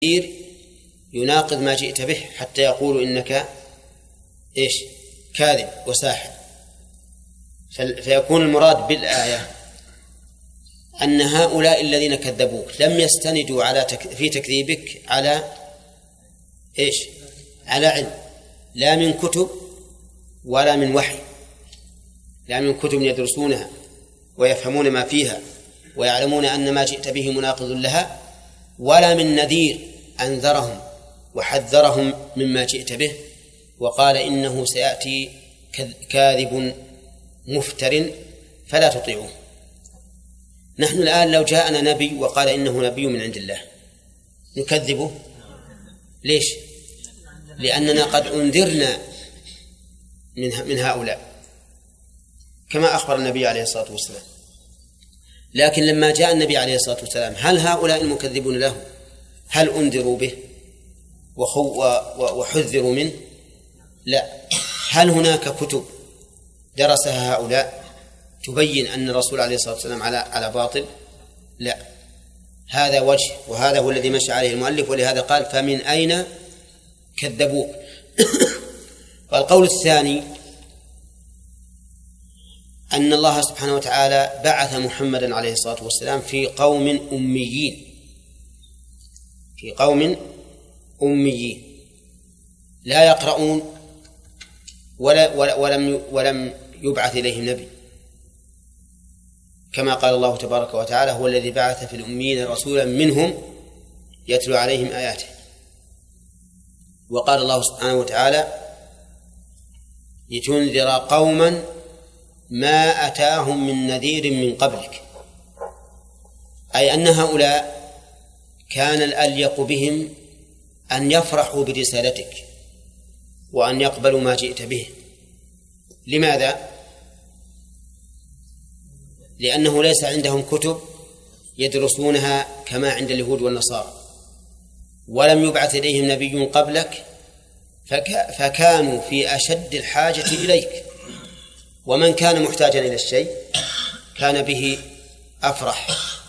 يناقض ما جئت به حتى يقولوا إنك كاذب وساحر. فيكون المراد بالآية أن هؤلاء الذين كذبوك لم يستندوا في تكذيبك على على علم، لا من كتب ولا من وحي، لا من كتب يدرسونها ويفهمون ما فيها ويعلمون أن ما جئت به مناقض لها، ولا من نذير أنذرهم وحذرهم مما جئت به وقال إنه سيأتي كاذب مفتر فلا تطيعوه. نحن الآن لو جاءنا نبي وقال إنه نبي من عند الله نكذبه. ليش؟ لأننا قد أنذرنا من هؤلاء كما أخبر النبي عليه الصلاة والسلام. لكن لما جاء النبي عليه الصلاة والسلام هل هؤلاء المكذبون له هل أنذروا به وحذروا منه؟ لا. هل هناك كتب درسها هؤلاء تبين أن الرسول عليه الصلاة والسلام على باطل؟ لا. هذا وجه، وهذا هو الذي مشى عليه المؤلف، ولهذا قال فمن أين كذبوك. والقول الثاني أن الله سبحانه وتعالى بعث محمدا عليه الصلاة والسلام في قوم أميين لا يقرؤون ولم يبعث إليهم نبي، كما قال الله تبارك وتعالى هو الذي بعث في الأميين رسولا منهم يتلو عليهم آياته. وقال الله سبحانه وتعالى لتنذر قوما ما أتاهم من نذير من قبلك، أي أن هؤلاء كان الأليق بهم أن يفرحوا برسالتك وأن يقبلوا ما جئت به. لماذا؟ لأنه ليس عندهم كتب يدرسونها كما عند اليهود والنصارى، ولم يبعث إليهم نبي قبلك، فكانوا في أشد الحاجة إليك، ومن كان محتاجا إلى الشيء كان به أفرح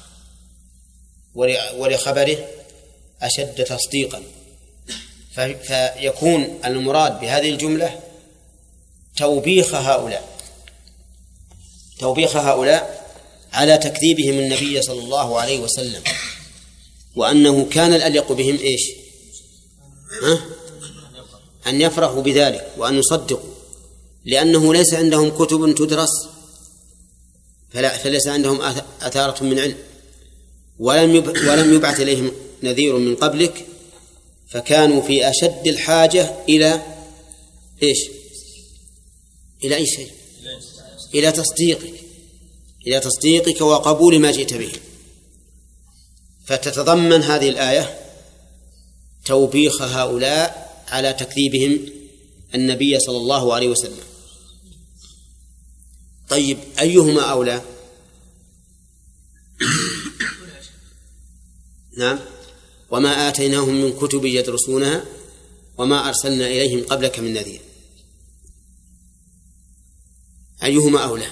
ولخبره أشد تصديقا. فيكون المراد بهذه الجملة توبيخ هؤلاء على تكذيبهم النبي صلى الله عليه وسلم، وأنه كان الأليق بهم أن يفرحوا بذلك وأن يصدقوا، لأنه ليس عندهم كتب تدرس، فليس عندهم أثارة من علم، ولم يبعث إليهم نذير من قبلك، فكانوا في أشد الحاجة إلى إلى أي شيء؟ إلى تصديقك وقبول ما جئت به. فتتضمن هذه الآية توبيخ هؤلاء على تكذيبهم النبي صلى الله عليه وسلم. طيب أيهما أولى؟ نعم، وما آتيناهم من كتب يدرسونها وما أرسلنا إليهم قبلك من نذير. أيهما أولى؟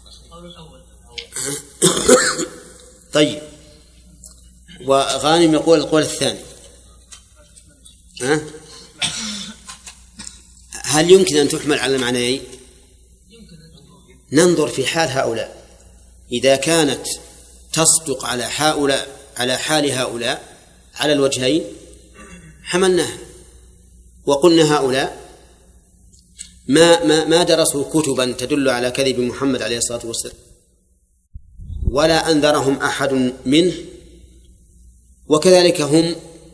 طيب، وغانم يقول القول الثاني. هل يمكن أن تحمل على المعنيين؟ ننظر في حال هؤلاء، إذا كانت تصدق على حال هؤلاء على الوجهين حملناها وقلنا هؤلاء ما درسوا كتبا تدل على كذب محمد عليه الصلاة والسلام، ولا أنذرهم أحد منه، وكذلك هم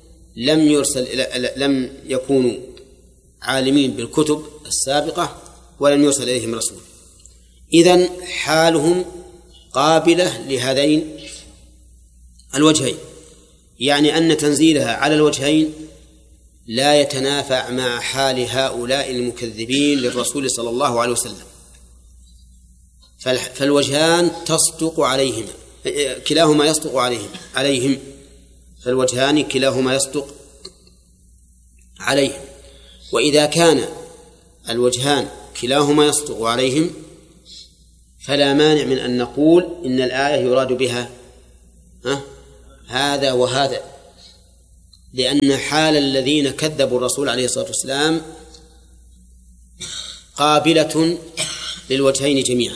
لم يكونوا عالمين بالكتب السابقة ولم يرسل إليهم رسول. إذن حالهم قابلة لهذين الوجهين، يعني أن تنزيلها على الوجهين لا يتنافع مع حال هؤلاء المكذبين للرسول صلى الله عليه وسلم، فالوجهان تصدق عليهما، كلاهما يصدق عليهم، فالوجهان كلاهما يصدق عليهم. وإذا كان الوجهان كلاهما يصدق عليهم فلا مانع من أن نقول إن الآية يراد بها هذا وهذا، لأن حال الذين كذبوا الرسول عليه الصلاة والسلام قابلة للوجهين جميعا.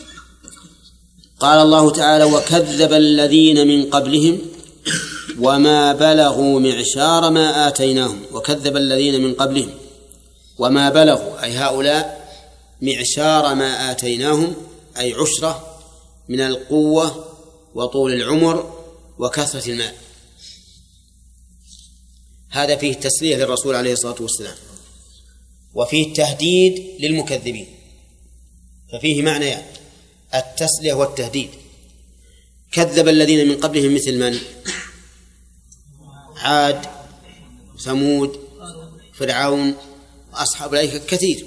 قال الله تعالى: وكذب الذين من قبلهم وما بلغوا معشار ما آتيناهم. وكذب الذين من قبلهم وما بلغوا أي هؤلاء معشار ما آتيناهم أي عشرة من القوة وطول العمر وكثرة المال. هذا فيه التسلية للرسول عليه الصلاة والسلام، وفيه التهديد للمكذبين، ففيه معنيان: التسلية والتهديد. كذب الذين من قبلهم مثل من؟ عاد، ثمود، فرعون، وأصحاب الأيكة كثير.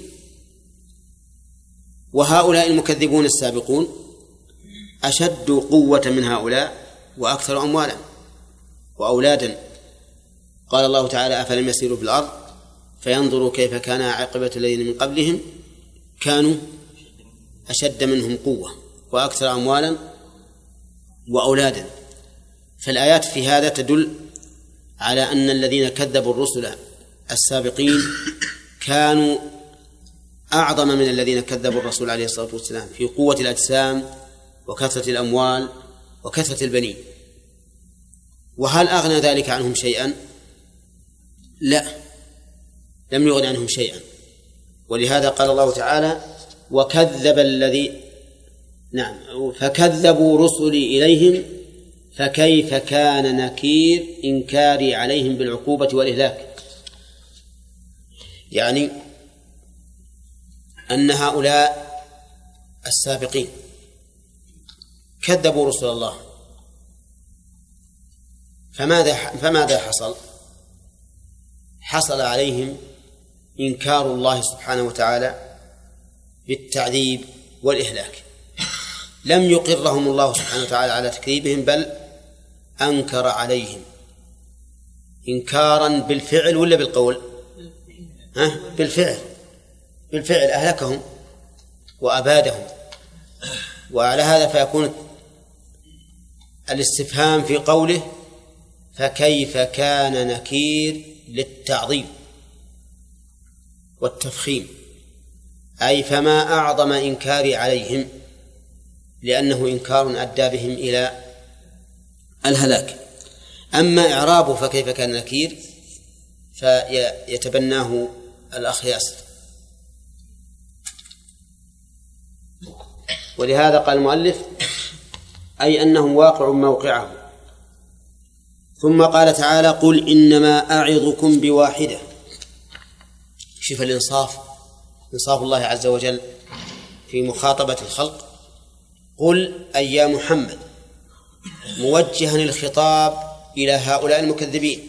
وهؤلاء المكذبون السابقون أشد قوة من هؤلاء وأكثر أموالا وأولادا. قال الله تعالى: أفلم يسيروا في الأرض فينظروا كيف كان عاقبة الذين من قبلهم كانوا أشد منهم قوة وأكثر أموالا وأولادا. فالآيات في هذا تدل على أن الذين كذبوا الرسل السابقين كانوا أعظم من الذين كذبوا الرسول عليه الصلاة والسلام في قوة الأجسام وكثرة الأموال وكثرة البنين. وهل أغنى ذلك عنهم شيئا؟ لا، لم يغن عنهم شيئا. ولهذا قال الله تعالى: وكذب فكذبوا رسلي إليهم فكيف كان نكير إنكاري عليهم بالعقوبة والإهلاك. يعني أن هؤلاء السابقين كذبوا رسل الله، فماذا حصل؟ حصل عليهم إنكار الله سبحانه وتعالى بالتعذيب والإهلاك. لم يقرهم الله سبحانه وتعالى على تكذيبهم، بل أنكر عليهم إنكارا بالفعل ولا بالقول؟ بالفعل أهلكهم وأبادهم. وعلى هذا فيكون الاستفهام في قوله فكيف كان نكير للتعظيم والتفخيم، أي فما أعظم إنكاري عليهم، لأنه إنكار أدى بهم إلى الهلاك. أما إعرابه فكيف كان نكير فيتبناه الأخ ياسر. ولهذا قال المؤلف أي أنه واقع موقعه. ثم قال تعالى: قل إنما أعظكم بواحدة. شوف الإنصاف، إنصاف الله عز وجل في مخاطبة الخلق. قل أي يا محمد، موجها الخطاب إلى هؤلاء المكذبين: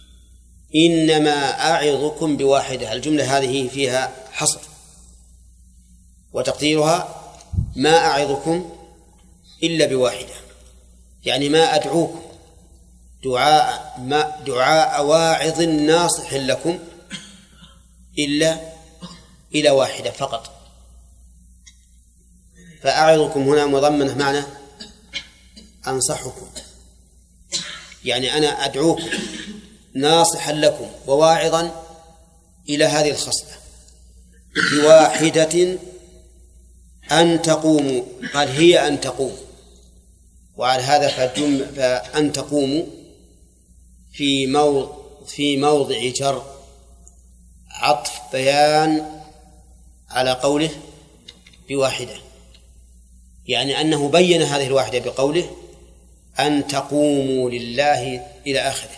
إنما أعظكم بواحدة. الجملة هذه فيها حصر، وتقديرها ما أعظكم إلا بواحدة، يعني ما أدعوكم دعاء واعظ ناصح لكم إلا إلى واحدة فقط. فأعظكم هنا مضمنة معنى أنصحكم، يعني أنا أدعوكم ناصحا لكم وواعظا إلى هذه الخصلة بواحدة أن تقوموا. قال هي أن تقوموا، وعلى هذا فأن تقوموا في موضع جر عطف بيان على قوله بواحدة، يعني أنه بين هذه الواحدة بقوله أن تقوموا لله إلى آخره.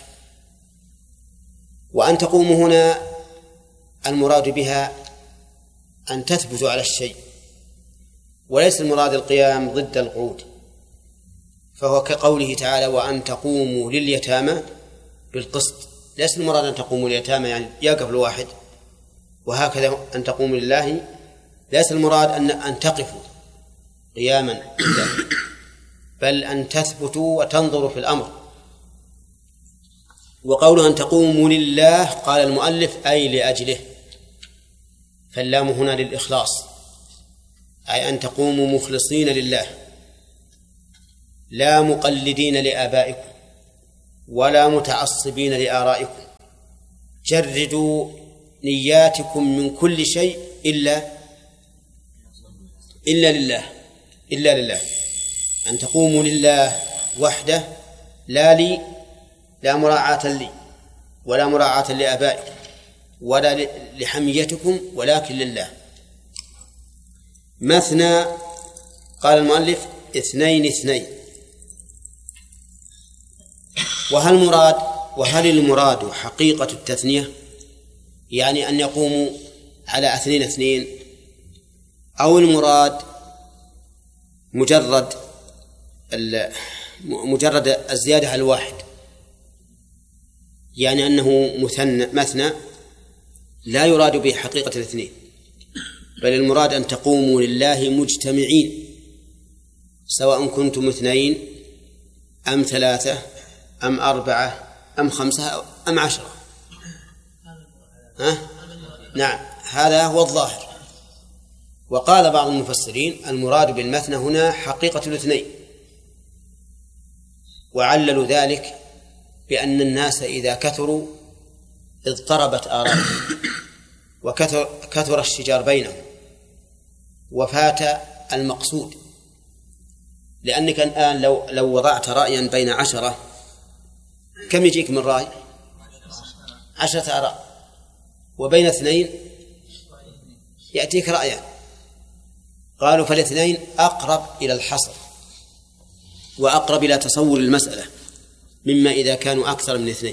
وأن تقوموا هنا المراد بها أن تثبتوا على الشيء، وليس المراد القيام ضد القعود، فهو كقوله تعالى: وأن تقوموا لليتامى بالقسط. ليس المراد أن تقوموا لليتامى يعني يقف الواحد، وهكذا أن تقوموا لله ليس المراد أن تقفوا قياما، بل أن تثبتوا وتنظروا في الأمر. وقوله أن تقوموا لله قال المؤلف أي لأجله، فاللام هنا للإخلاص، أي أن تقوموا مخلصين لله لا مقلدين لآبائكم ولا متعصبين لآرائكم، جردوا نياتكم من كل شيء إلا لله، أن تقوموا لله وحده، لا مراعاة لي ولا مراعاة لآبائكم ولا لحميتكم، ولكن لله. مثنى، قال المؤلف 2 وهل المراد حقيقة التثنية، يعني أن يقوموا على 2 أو المراد مجرد الزيادة على الواحد، يعني أنه مثنى لا يراد به حقيقة 2، بل المراد أن تقوموا لله مجتمعين، سواء كنتم 2 أم 3 أم 4 أم 5 أم 10. نعم، هذا هو الظاهر. وقال بعض المفسرين المراد بالمثنى هنا حقيقة 2، وعللوا ذلك بأن الناس إذا كثروا اضطربت آرائهم وكثر الشجار بينهم وفات المقصود. لأنك الآن لو وضعت رأيا بين 10 كم يجيك من رأي؟ 10 آراء، وبين 2 يأتيك رأيان. قالوا فالاثنين أقرب إلى الحصر وأقرب إلى تصور المسألة مما إذا كانوا أكثر من 2.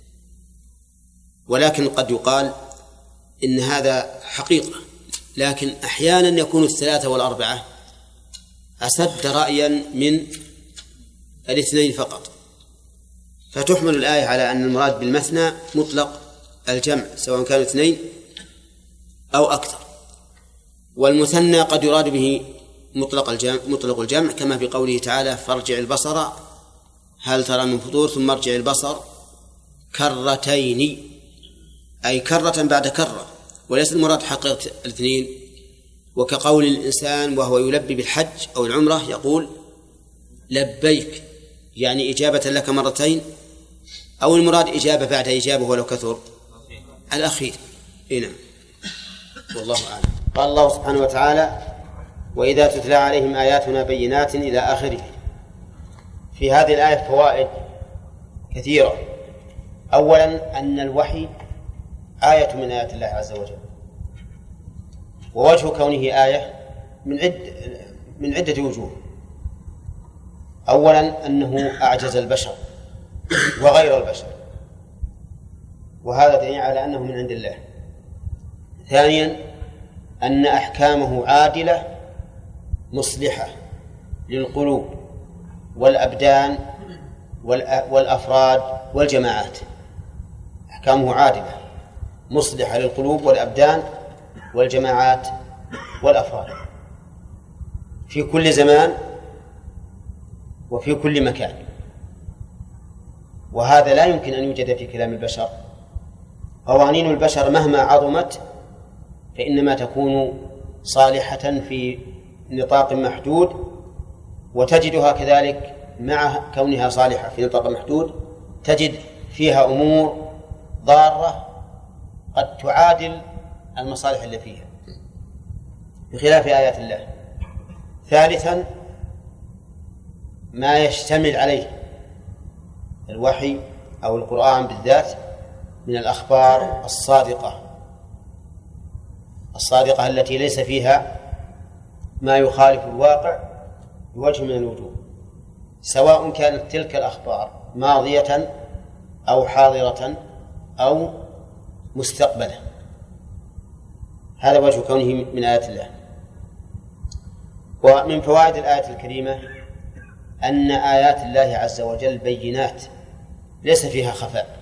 ولكن قد يقال إن هذا حقيقة، لكن أحيانا يكون 3 و4 أسد رأيا من 2 فقط، فتحمل الآية على أن المراد بالمثنى مطلق الجمع سواء كانوا 2 أو أكثر. والمثنى قد يراد به مطلق الجمع، كما في قوله تعالى فارجع البصر هل ترى من فطور ثم ارجع البصر كرتين، أي كرة بعد كرة، وليس المراد حقيقة 2. وكقول الإنسان وهو يلبي بالحج أو العمرة يقول لبيك، يعني إجابة لك 2 مرة، أو المراد إجابة بعد إجابة ولو كثر الأخير. نعم، والله أعلم. قال الله سبحانه وتعالى وإذا تتلى عليهم آياتنا بينات إلى آخره. في هذه الآية فوائد كثيرة. أولا أن الوحي آية من آيات الله عز وجل، ووجه كونه آية من عدة وجوه. أولا أنه أعجز البشر وغير البشر، وهذا دليل على أنه من عند الله. ثانيا أن أحكامه عادلة مصلحة للقلوب والأبدان والأفراد والجماعات. أحكامه عادلة مصلحة للقلوب والأبدان والجماعات والأفراد في كل زمان وفي كل مكان، وهذا لا يمكن أن يوجد في كلام البشر. قوانين البشر مهما عظمت فإنما تكون صالحة في نطاق محدود، وتجدها كذلك مع كونها صالحة في نطاق محدود تجد فيها أمور ضارة قد تعادل المصالح اللي فيها بخلاف آيات الله. ثالثا ما يشتمل عليه الوحي أو القرآن بالذات من الأخبار الصادقة التي ليس فيها ما يخالف الواقع بوجه من الوجوه، سواء كانت تلك الأخبار ماضية أو حاضرة أو مستقبلة. هذا وجه كونه من آيات الله. ومن فوائد الآية الكريمة أن آيات الله عز وجل بينات ليس فيها خفاء،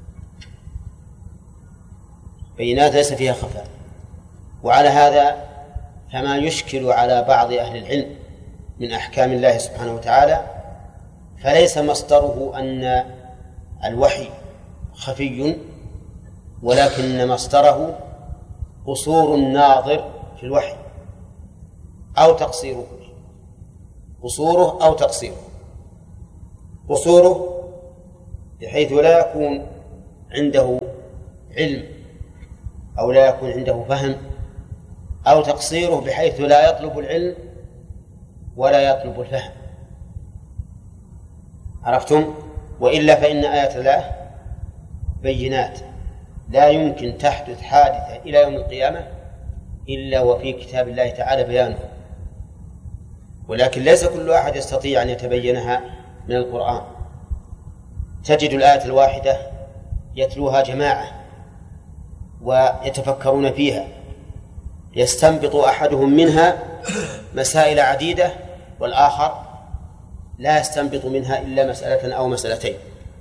بينات ليس فيها خفاء. وعلى هذا فما يشكل على بعض أهل العلم من أحكام الله سبحانه وتعالى فليس مصدره أن الوحي خفي، ولكن مصدره قصور الناظر في الوحي أو تقصيره، قصوره أو تقصيره. قصوره بحيث لا يكون عنده علم أو لا يكون عنده فهم، أو تقصيره بحيث لا يطلب العلم ولا يطلب الفهم. عرفتم؟ وإلا فإن آيات الله بينات لا يمكن تحدث حادثة إلى يوم القيامة إلا وفي كتاب الله تعالى بيانه، ولكن ليس كل أحد يستطيع أن يتبينها من القرآن. تجد الآية الواحدة يتلوها جماعة ويتفكرون فيها، يستنبط أحدهم منها مسائل عديدة والآخر لا يستنبط منها إلا مسألة أو مسألتين،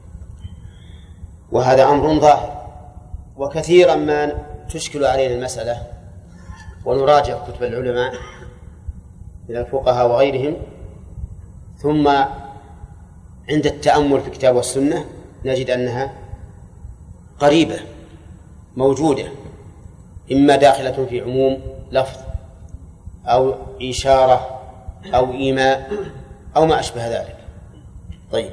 وهذا أمر ظاهر. وكثيرا ما تشكل علينا المسألة ونراجع كتب العلماء من الفقهاء وغيرهم، ثم عند التأمل في الكتاب والسنة نجد أنها قريبة موجودة، إما داخلة في عموم لفظ أو إشارة أو إيماء أو ما أشبه ذلك. طيب،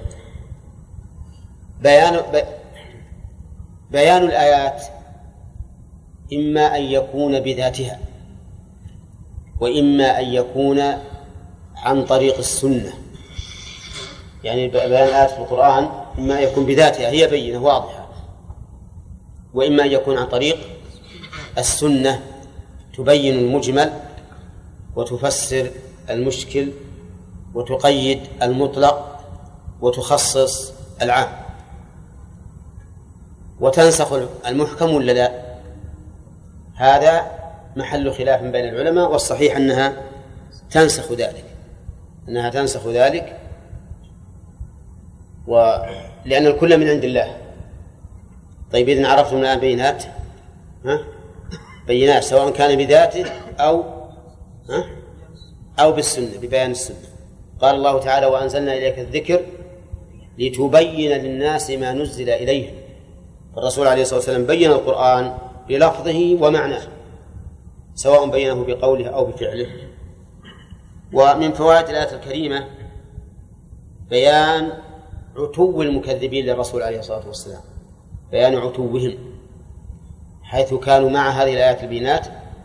بيان الآيات إما أن يكون بذاتها وإما أن يكون عن طريق السنة. يعني بيان الآيات في القرآن إما أن يكون بذاتها هي بينة واضحة، وإما أن يكون عن طريق السنة تبين المجمل وتفسر المشكل وتقيد المطلق وتخصص العام وتنسخ المحكم ولا لا. هذا محل خلاف بين العلماء، والصحيح أنها تنسخ ذلك، ولأن الكل من عند الله. طيب، إذن عرفتم الآن بينات سواء كان بذاته أو بالسنة، ببيان السنة. قال الله تعالى: وأنزلنا إليك الذكر لتبين للناس ما نزل إليهم. فالرسول عليه الصلاة والسلام بين القرآن بلفظه ومعناه، سواء بينه بقوله أو بفعله. ومن فوائد الآية الكريمة بيان عتو المكذبين للرسول عليه الصلاة والسلام، بيان عتوهم، حيث كانوا مع هذه الآيات البينات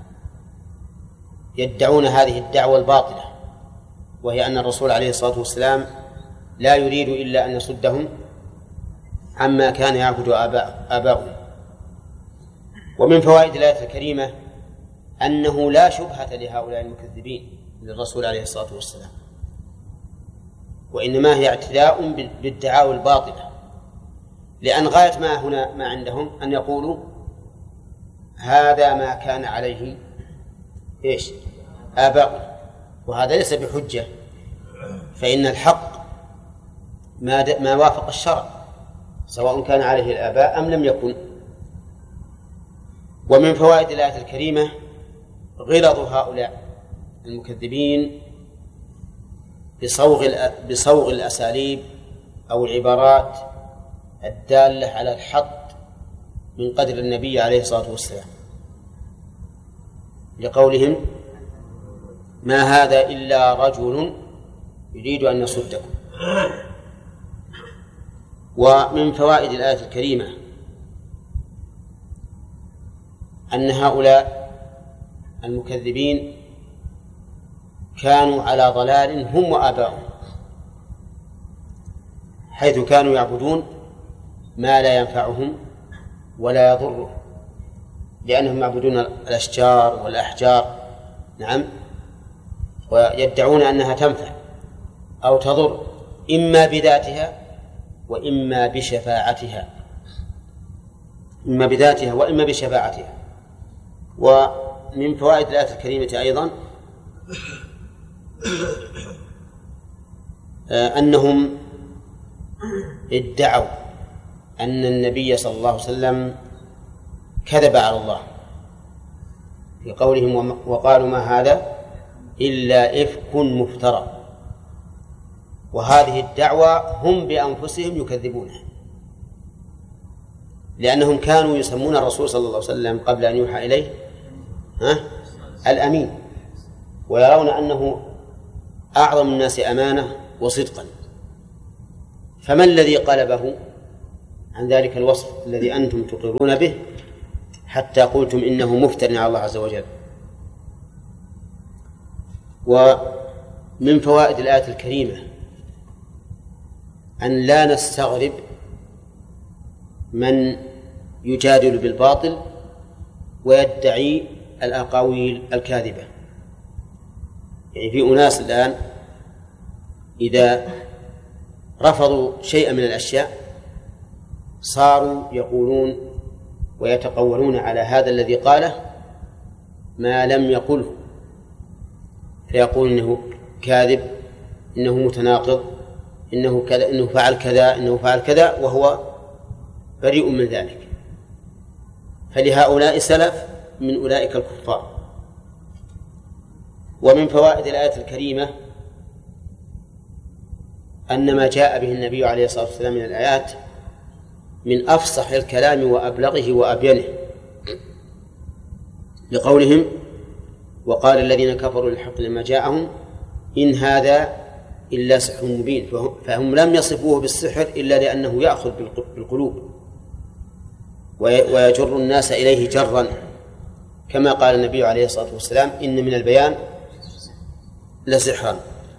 يدعون هذه الدعوة الباطلة، وهي أن الرسول عليه الصلاة والسلام لا يريد إلا أن يصدهم عما كان يعبد آباؤهم. ومن فوائد الآية الكريمة أنه لا شبهة لهؤلاء المكذبين للرسول عليه الصلاة والسلام، وإنما هي اعتداء بالدعاوى الباطلة، لأن غاية ما عندهم أن يقولوا هذا ما كان عليه آباؤنا، وهذا ليس بحجة، فإن الحق ما وافق الشرع سواء كان عليه الآباء أم لم يكن. ومن فوائد الآية الكريمة غلظ هؤلاء المكذبين بصوغ الأساليب أو العبارات الدالة على الحق من قدر النبي عليه الصلاة والسلام، لقولهم: ما هذا إلا رجل يريد أن يصدكم. ومن فوائد الآية الكريمة أن هؤلاء المكذبين كانوا على ضلال هم وآباؤهم، حيث كانوا يعبدون ما لا ينفعهم ولا يضرهم، لأنهم يعبدون الأشجار والأحجار، نعم، ويدعون أنها تنفع أو تضر إما بذاتها وإما بشفاعتها، إما بذاتها وإما بشفاعتها. ومن فوائد الآية الكريمة أيضا أنهم ادعوا أن النبي صلى الله عليه وسلم كذب على الله في قولهم: وقالوا ما هذا إلا إفك مفترى. وهذه الدعوة هم بأنفسهم يكذبونها، لأنهم كانوا يسمون الرسول صلى الله عليه وسلم قبل أن يوحى إليه الأمين، ويرون أنه أعظم الناس أمانة وصدقا. فما الذي قلبه؟ عن ذلك الوصف الذي أنتم تقرون به حتى قلتم إنه مفتر على الله عز وجل. ومن فوائد الآية الكريمة أن لا نستغرب من يجادل بالباطل ويدعي الأقاويل الكاذبة. يعني في أناس الآن إذا رفضوا شيئا من الأشياء صاروا يقولون ويتقولون على هذا الذي قاله ما لم يقله، فيقول إنه كاذب، إنه متناقض، إنه كذا، إنه فعل كذا، إنه فعل كذا، وهو بريء من ذلك. فلهؤلاء سلف من أولئك الكفار. ومن فوائد الآية الكريمة أن ما جاء به النبي عليه الصلاة والسلام من الآيات من أفصح الكلام وأبلغه وأبينه، لقولهم وقال الذين كفروا للحق لما جاءهم إن هذا إلا سحر مبين. فهم لم يصفوه بالسحر إلا لأنه يأخذ بالقلوب ويجر الناس إليه جرا، كما قال النبي عليه الصلاة والسلام إن من البيان لسحرا.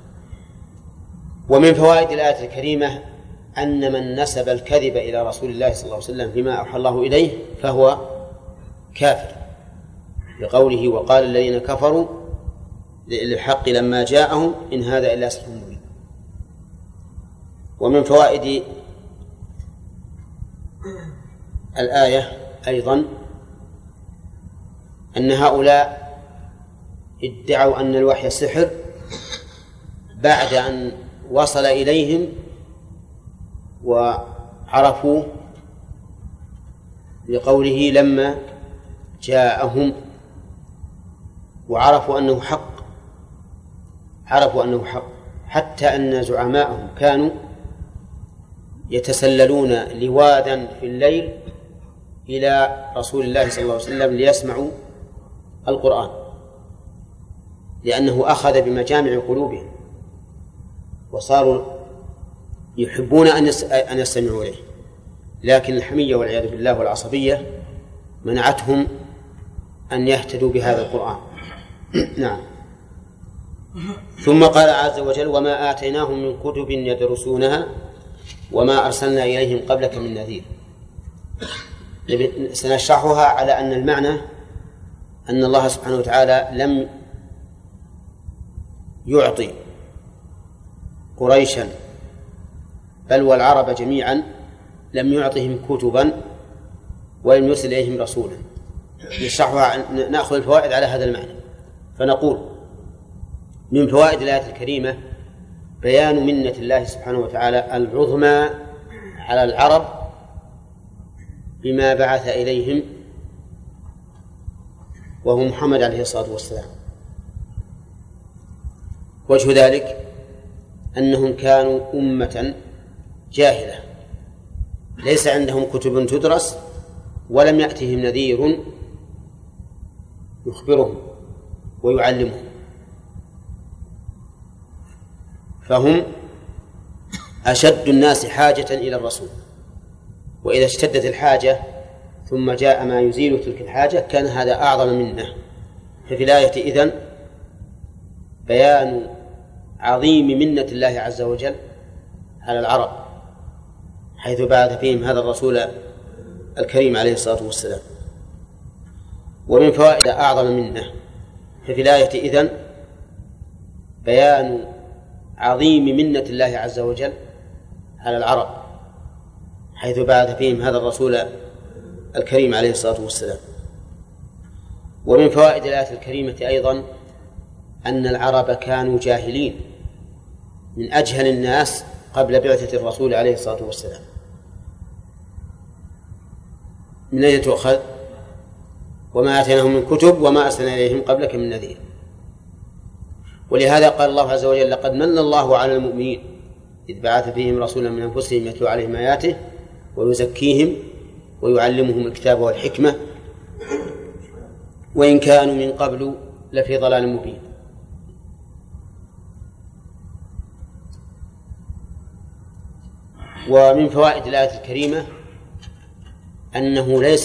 ومن فوائد الآية الكريمة أن من نسب الكذب إلى رسول الله صلى الله عليه وسلم فيما أوحى الله إليه فهو كافر، لقوله وقال الذين كفروا للحق لما جاءهم إن هذا إلا سحر مبين. ومن فوائد الآية أيضا أن هؤلاء ادعوا أن الوحي سحر بعد أن وصل إليهم وعرفوا لقوله لما جاءهم، وعرفوا أنه حق، عرفوا أنه حق، حتى أن زعماءهم كانوا يتسللون لوادا في الليل إلى رسول الله صلى الله عليه وسلم ليسمعوا القرآن، لأنه أخذ بمجامع قلوبهم وصاروا يحبون أن يستمعوا إليه، لكن الحمية والعياذ بالله والعصبية منعتهم أن يهتدوا بهذا القرآن. نعم. ثم قال عز وجل وما آتيناهم من كتب يدرسونها وما أرسلنا إليهم قبلك من نذير. سنشرحها على أن المعنى أن الله سبحانه وتعالى لم يعطي قريشا بل والعرب جميعا لم يعطهم كتبا ولم يرسل إليهم رسولا. نشرحها، نأخذ الفوائد على هذا المعنى. فنقول من فوائد الآية الكريمة بيان منة الله سبحانه وتعالى العظمى على العرب بما بعث إليهم وهو محمد عليه الصلاة والسلام. وجه ذلك أنهم كانوا أمة جاهلة ليس عندهم كتب تدرس ولم يأتهم نذير يخبرهم ويعلمهم، فهم أشد الناس حاجة إلى الرسول. وإذا اشتدت الحاجة ثم جاء ما يزيل تلك الحاجة كان هذا أعظم منه. ففي الآية إذن بيان عظيم منة الله عز وجل على العرب حيث بعث فيهم هذا الرسول الكريم عليه الصلاة والسلام. ومن فوائد أعظم منه. ففي الآية إذن بيان عظيم منة الله عز وجل على العرب حيث بعث فيهم هذا الرسول الكريم عليه الصلاة والسلام. ومن فوائد الآية الكريمة أيضا أن العرب كانوا جاهلين من أجهل الناس قبل بعثة الرسول عليه الصلاة والسلام. من أين تؤخذ؟ وما آتيناهم من كتب وما أرسلنا إليهم قبلك من نذير. ولهذا قال الله عز وجل لقد من الله على المؤمنين إذ بعث فيهم رسولا من أنفسهم يتلو عليهم آياته ويزكيهم ويعلمهم الكتاب والحكمة وإن كانوا من قبل لفي ضلال مبين. ومن فوائد الآية الكريمة أنه ليس